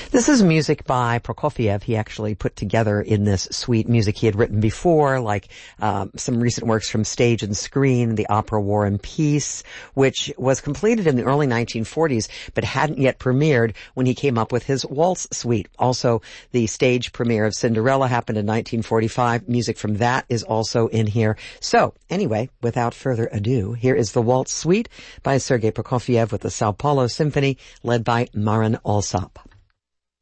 This is music by Prokofiev. He actually put together in this suite music he had written before, like some recent works from Stage and Screen, the opera War and Peace, which was completed in the early 1940s, but hadn't yet premiered when he came up with his waltz suite. Also, the stage premiere of Cinderella happened in 1945. Music from that is also in here. So, anyway, without further ado, here is the waltz suite by Sergei Prokofiev with the Sao Paulo Symphony, led by Marin Alsop.